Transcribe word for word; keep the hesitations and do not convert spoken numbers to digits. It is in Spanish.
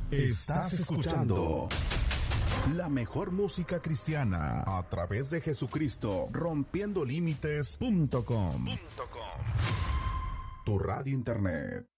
Estás escuchando la mejor música cristiana a través de Jesucristo, rompiendo límites punto com. Tu radio internet.